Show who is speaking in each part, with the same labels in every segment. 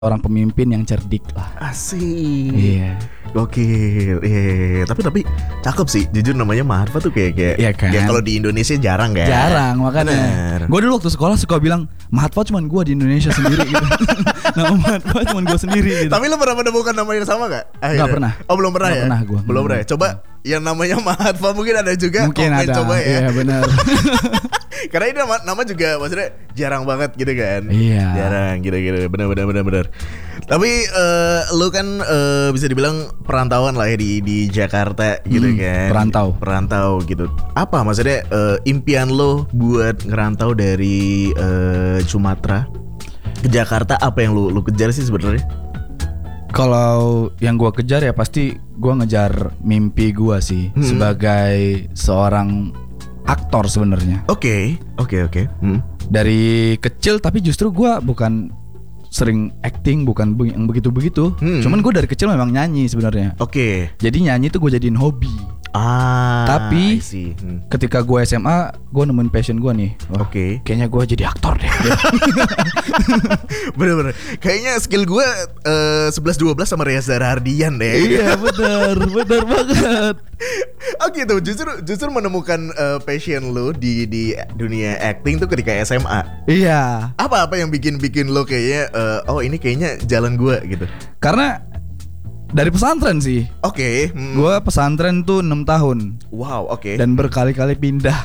Speaker 1: orang pemimpin yang cerdik lah.
Speaker 2: Asik.
Speaker 1: Iya.
Speaker 2: Gokil. Iya. Tapi cakep sih. Jujur namanya Mahathma tuh kayak
Speaker 1: Iya kan?
Speaker 2: ya kalau di Indonesia jarang kan.
Speaker 1: Jarang makanya. Gue dulu waktu sekolah suka bilang Mahathma cuman gue di Indonesia sendiri gitu. Nama Mahathma cuman gue sendiri gitu.
Speaker 2: Tapi lo pernah menemukan nama yang sama gak?
Speaker 1: Gak pernah.
Speaker 2: Oh belum pernah ya?
Speaker 1: Pernah gue.
Speaker 2: Belum pernah. Coba yang namanya Mahathma mungkin ada juga.
Speaker 1: Mungkin ada.
Speaker 2: Coba ya.
Speaker 1: Iya benar.
Speaker 2: Karena ini nama juga maksudnya jarang banget gitu kan.
Speaker 1: Iya.
Speaker 2: Jarang gitu. Benar. Tapi lu kan bisa dibilang perantauan lah ya di Jakarta gitu kan. Perantau gitu. Apa maksudnya impian lo buat ngerantau dari Sumatera ke Jakarta, apa yang lu kejar sih sebenarnya?
Speaker 1: Kalau yang gue kejar ya pasti gue ngejar mimpi gue sih sebagai seorang aktor sebenarnya.
Speaker 2: Oke.
Speaker 1: Dari kecil tapi justru gue bukan sering acting, bukan yang begitu-begitu. Cuman gue dari kecil memang nyanyi sebenarnya.
Speaker 2: Oke.
Speaker 1: Jadi nyanyi tuh gue jadiin hobi. Tapi ketika gue SMA, gue nemuin passion gue nih.
Speaker 2: Oke.
Speaker 1: Kayaknya gue jadi aktor deh.
Speaker 2: Bener. Kayaknya skill gue 11-12 sama Reza Rahardian deh.
Speaker 1: Iya bener banget.
Speaker 2: Oh gitu. Justru menemukan passion lo di dunia acting tuh ketika SMA.
Speaker 1: Iya.
Speaker 2: Apa yang bikin lo kayaknya ini kayaknya jalan gue gitu.
Speaker 1: Karena dari pesantren sih.
Speaker 2: Oke.
Speaker 1: Gue pesantren tuh 6 tahun.
Speaker 2: Wow, oke.
Speaker 1: Dan berkali-kali pindah.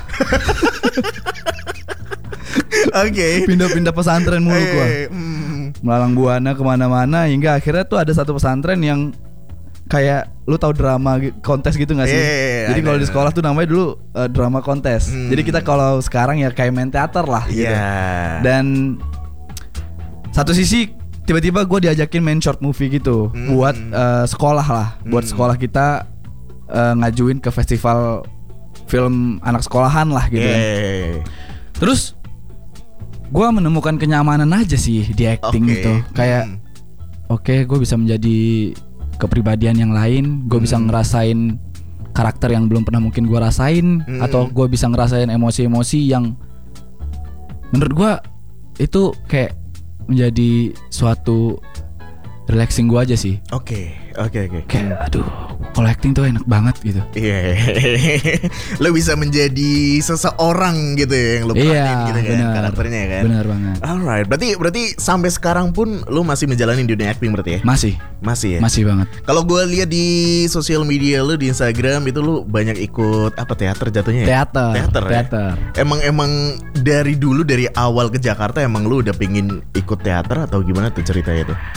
Speaker 2: Oke.
Speaker 1: Pindah-pindah pesantren mulu gue. Melalang buana kemana-mana. Hingga akhirnya tuh ada satu pesantren yang kayak lu tahu drama kontes gitu gak sih? Jadi kalau di sekolah tuh namanya dulu drama kontes. Jadi kita kalau sekarang ya kayak main teater lah gitu. Dan satu sisi tiba-tiba gue diajakin main short movie gitu buat sekolah lah, buat sekolah kita ngajuin ke festival film anak sekolahan lah gitu kan. Terus gue menemukan kenyamanan aja sih di acting gitu. Kayak oke, gue bisa menjadi kepribadian yang lain, gue bisa ngerasain karakter yang belum pernah mungkin gue rasain, atau gue bisa ngerasain emosi-emosi yang menurut gue itu kayak menjadi suatu relaxing gue aja sih. Oke. Kayak aduh, kalau acting tuh enak banget gitu.
Speaker 2: Iya. Lo bisa menjadi seseorang gitu ya, yang lo peranin gitu kan, karakternya kan.
Speaker 1: Benar banget.
Speaker 2: Alright, berarti sampai sekarang pun lo masih menjalani dunia acting berarti ya? Masih ya? Masih banget. Kalau gue lihat di sosial media lo di Instagram itu lo banyak ikut apa, teater jatuhnya ya? Teater. Emang dari dulu, dari awal ke Jakarta emang lo udah pengen ikut teater atau gimana tuh ceritanya tuh?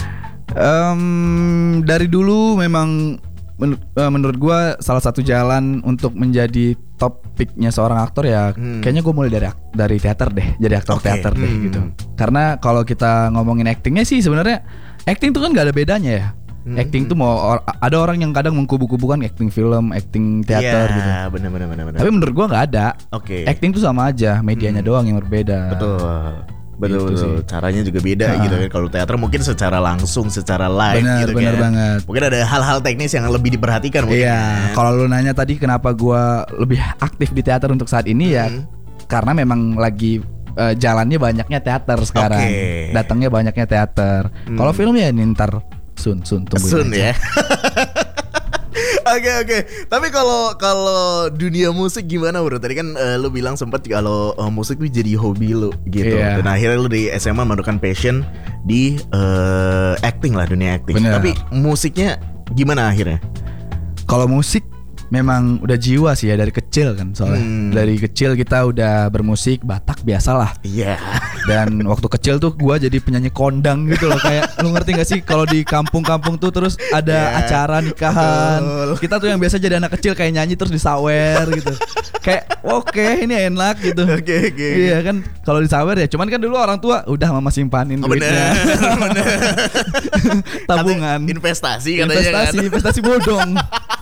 Speaker 1: Dari dulu memang menurut gue salah satu jalan untuk menjadi top picknya seorang aktor ya kayaknya gue mulai dari teater deh, jadi aktor teater deh gitu. Karena kalau kita ngomongin actingnya sih sebenarnya acting tuh kan gak ada bedanya ya. Acting tuh mau ada orang yang kadang mengkubu-kubukan acting film, acting teater gitu.
Speaker 2: Iya, benar.
Speaker 1: Tapi menurut gue nggak ada. Acting tuh sama aja, medianya doang yang berbeda.
Speaker 2: Betul. Caranya juga beda gitu kan. Kalau teater mungkin secara langsung, secara live gitu kan.
Speaker 1: Benar banget.
Speaker 2: Mungkin ada hal-hal teknis yang lebih diperhatikan mungkin.
Speaker 1: Iya. Kalau lu nanya tadi kenapa gua lebih aktif di teater untuk saat ini ya karena memang lagi jalannya banyaknya teater sekarang. Datangnya banyaknya teater. Kalau film ya ntar soon tungguin aja.
Speaker 2: Ya. Oke. Tapi kalau dunia musik gimana bro? Tadi kan lu bilang sempat kalau musik itu jadi hobi lu gitu. Dan akhirnya lu di SMA menemukan passion di acting lah, dunia acting. Tapi musiknya gimana akhirnya?
Speaker 1: Kalau musik memang udah jiwa sih ya dari kecil kan soalnya. Dari kecil kita udah bermusik Batak biasalah.
Speaker 2: Iya.
Speaker 1: Dan waktu kecil tuh gua jadi penyanyi kondang gitu loh. Kayak lu ngerti gak sih kalau di kampung-kampung tuh terus ada acara nikahan. Kita tuh yang biasa jadi anak kecil kayak nyanyi terus disawer gitu. Kayak oke, ini enak gitu.
Speaker 2: Oke.
Speaker 1: Iya kan kalau disawer ya. Cuman kan dulu orang tua udah mama simpanin duitnya.
Speaker 2: Bener.
Speaker 1: Tabungan.
Speaker 2: Investasi katanya kan.
Speaker 1: Investasi bodong.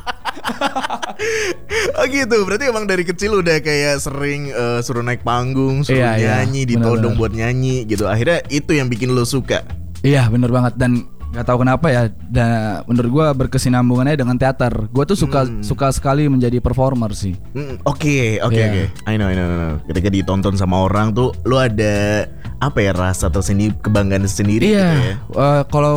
Speaker 2: Oh gitu, berarti emang dari kecil udah kayak sering suruh naik panggung, suruh nyanyi, ditodong buat nyanyi gitu. Akhirnya itu yang bikin lo suka.
Speaker 1: Iya bener banget. Dan Gak tahu kenapa ya. Dan menurut gue berkesinambungannya dengan teater. Gue tuh suka sekali menjadi performer sih.
Speaker 2: Oke. I know. Ketika ditonton sama orang tuh, lu ada apa ya, rasa tersendiri, kebanggaan sendiri gitu ya.
Speaker 1: Kalau